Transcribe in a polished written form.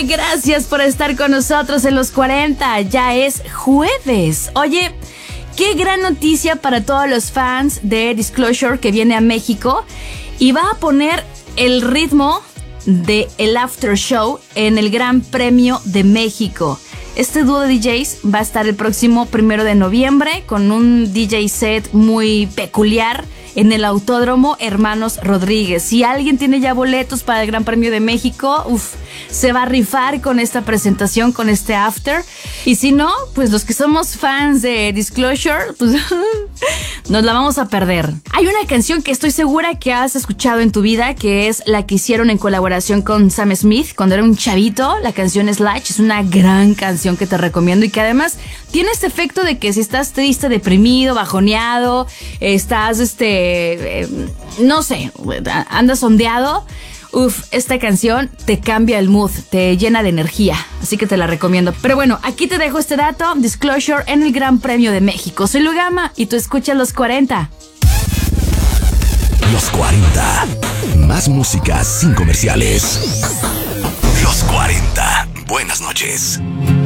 Gracias por estar con nosotros en los 40. Ya es jueves. Oye, qué gran noticia para todos los fans de Disclosure que viene a México y va a poner el ritmo de el after show en el Gran Premio de México. Este dúo de DJs va a estar el próximo 1 de noviembre con un DJ set muy peculiar en el Autódromo Hermanos Rodríguez. Si alguien tiene ya boletos para el Gran Premio de México, se va a rifar con esta presentación, con este after. Y si no, pues los que somos fans de Disclosure, pues nos la vamos a perder. Hay una canción que estoy segura que has escuchado en tu vida, que es la que hicieron en colaboración con Sam Smith cuando era un chavito. La canción Slash es una gran canción que te recomiendo y que además tiene este efecto de que si estás triste, deprimido, bajoneado, estás no sé, andas ondeado, esta canción te cambia el mood, te llena de energía, así que te la recomiendo. Pero bueno, aquí te dejo este dato, Disclosure en el Gran Premio de México. Soy Lugama y tú escuchas Los 40. Los 40. Más música sin comerciales. Los 40. Buenas noches.